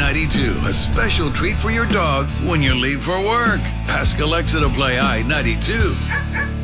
I-92, a special treat for your dog when you leave for work. Ask Alexa to play I-92.